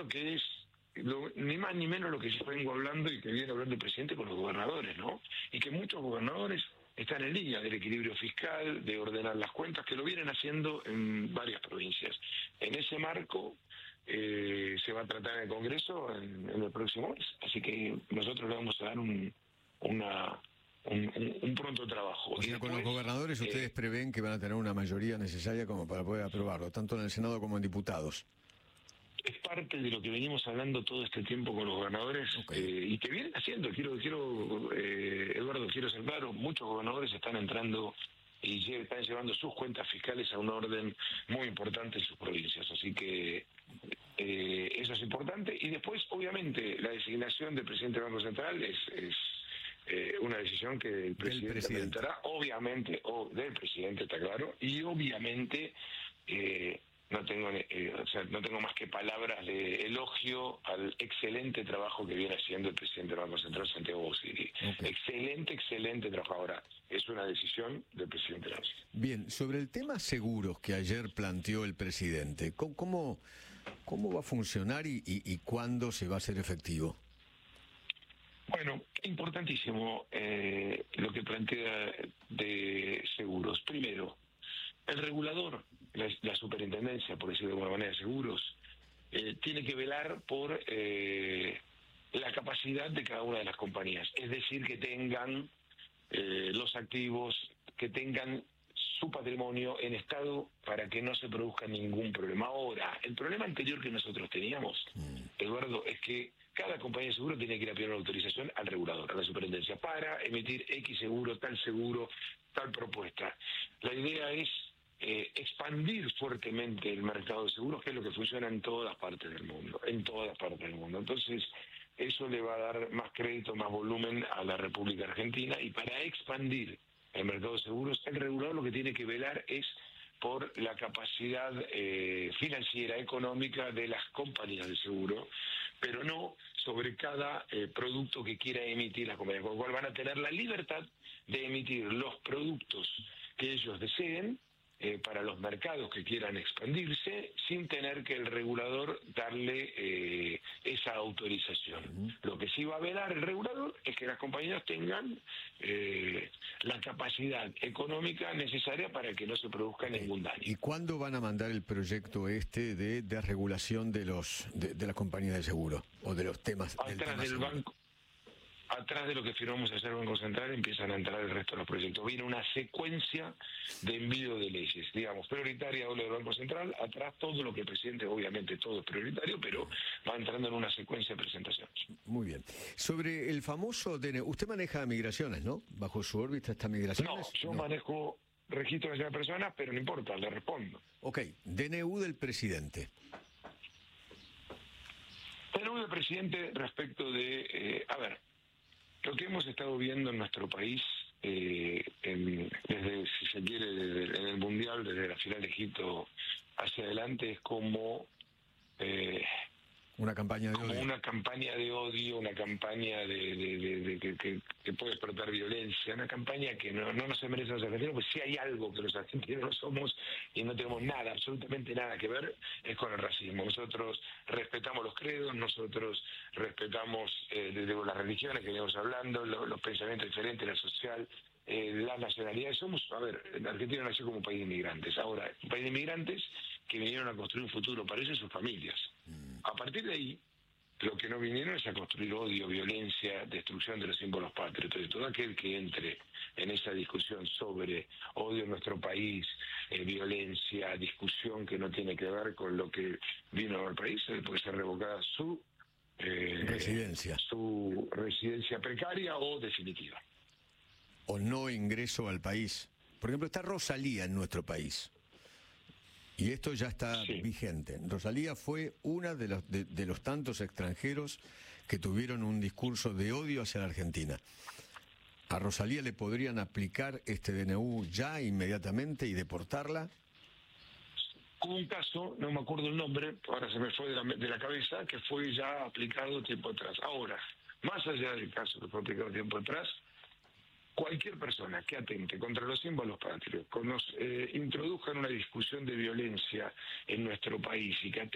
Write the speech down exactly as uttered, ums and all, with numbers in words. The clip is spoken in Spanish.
lo que es, lo, ni más ni menos lo que yo vengo hablando y que viene hablando el presidente con los gobernadores, ¿no? Y que muchos gobernadores están en línea del equilibrio fiscal, de ordenar las cuentas, que lo vienen haciendo en varias provincias. En ese marco eh, se va a tratar en el Congreso en, en el próximo mes, así que nosotros le vamos a dar un, una, un, un, un pronto trabajo. O sea, después, con los gobernadores ustedes eh, prevén que van a tener una mayoría necesaria como para poder aprobarlo, tanto en el Senado como en diputados. Es parte de lo que venimos hablando todo este tiempo con los gobernadores, okay. eh, y que vienen haciendo. Quiero, quiero eh, Eduardo, quiero ser claro, muchos gobernadores están entrando y están llevando sus cuentas fiscales a un orden muy importante en sus provincias. Así que eh, eso es importante. Y después, obviamente, la designación del presidente del Banco Central es... es Eh, una decisión que el presidente, presidente. presentará, obviamente, o del presidente, está claro, y obviamente eh, no tengo eh, o sea, no tengo más que palabras de elogio al excelente trabajo que viene haciendo el presidente del Banco Central, Santiago Bousiri. Okay. Excelente, excelente trabajo. Ahora, es una decisión del presidente de la Nación. Bien, sobre el tema seguros que ayer planteó el presidente, ¿cómo, cómo, cómo va a funcionar y, y, y cuándo se va a hacer efectivo? Bueno, importantísimo eh, lo que plantea de seguros. Primero, el regulador, la, la superintendencia, por decirlo de alguna manera, de seguros, eh, tiene que velar por eh, la capacidad de cada una de las compañías. Es decir, que tengan eh, los activos, que tengan su patrimonio en estado para que no se produzca ningún problema. Ahora, el problema anterior que nosotros teníamos, Eduardo, es que cada compañía de seguro tiene que ir a pedir una autorización al regulador, a la superintendencia, para emitir X seguro, tal seguro, tal propuesta. La idea es eh, expandir fuertemente el mercado de seguros, que es lo que funciona en todas partes del mundo, en todas partes del mundo. Entonces, eso le va a dar más crédito, más volumen a la República Argentina, y para expandir el mercado de seguros, el regulador lo que tiene que velar es por la capacidad eh, financiera, económica de las compañías de seguro, pero no sobre cada eh, producto que quiera emitir la compañía, con lo cual van a tener la libertad de emitir los productos que ellos deseen eh, para los mercados que quieran expandirse, sin tener que el regulador darle eh, esa autorización. Uh-huh. Lo que sí va a velar el regulador es que las compañías tengan eh, la capacidad económica necesaria para que no se produzca okay. ningún daño. ¿Y cuándo van a mandar el proyecto este de desregulación de los de, de las compañías de seguro o de los temas atrás del, tema del banco? Atrás de lo que firmamos ayer Banco Central empiezan a entrar el resto de los proyectos. Viene una secuencia de envío de leyes, digamos, prioritaria o lo del Banco Central, atrás todo lo que el presidente, obviamente todo es prioritario, pero va entrando en una secuencia de presentaciones. Muy bien. Sobre el famoso D N U, usted maneja migraciones, ¿no? ¿Bajo su órbita está migraciones? No, yo no. manejo registros de las personas, pero no importa, le respondo. Ok, D N U del presidente. D N U del presidente respecto de... Eh, a ver... Lo que hemos estado viendo en nuestro país, eh, en, desde, si se quiere, desde, en el Mundial, desde la final de Egipto hacia adelante, es como... Eh, una campaña de como odio. una campaña de odio, una campaña de, de, de, de que, que, que puede explotar violencia, una campaña que no, no nos merece a los argentinos, pues si hay algo que los argentinos no somos y no tenemos nada, absolutamente nada que ver, es con el racismo. Nosotros respetamos los credos, nosotros respetamos eh, desde las religiones que venimos hablando, los, los pensamientos diferentes, la social, eh, las nacionalidades. Somos, a ver, Argentina nació como un país de inmigrantes. Ahora, un país de inmigrantes que vinieron a construir un futuro para ellos y sus familias. A partir de ahí, lo que no vinieron es a construir odio, violencia, destrucción de los símbolos patrios. Entonces, todo aquel que entre en esa discusión sobre odio en nuestro país, eh, violencia, discusión que no tiene que ver con lo que vino al país, eh, puede ser revocada su eh, residencia, su residencia precaria o definitiva. O no ingreso al país. Por ejemplo, está Rosalía en nuestro país. Y esto ya está sí. vigente. Rosalía fue una de los, de, de los tantos extranjeros que tuvieron un discurso de odio hacia la Argentina. ¿A Rosalía le podrían aplicar este D N U ya inmediatamente y deportarla? Hubo un caso, no me acuerdo el nombre, ahora se me fue de la, de la cabeza, que fue ya aplicado tiempo atrás. Ahora, más allá del caso que fue aplicado tiempo atrás, cualquier persona que atente contra los símbolos patrios, que nos eh, introduzca en una discusión de violencia en nuestro país y que